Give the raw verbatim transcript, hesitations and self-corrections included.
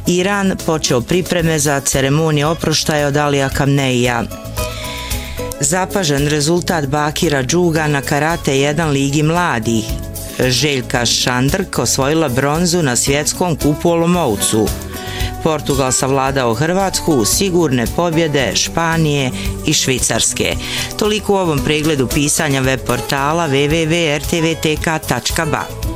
Iran počeo pripreme za ceremoniju oproštaja od Alija Kamneija. Zapažen rezultat Bakira Džuga na Karate jedan ligi mladih. Željka Šandrk osvojila bronzu na svjetskom kupu u Olomoucu. Portugal savladao Hrvatsku u sigurne pobjede Španije i Švicarske. Toliko u ovom pregledu pisanja web portala w w w tačka r t v t k tačka b a.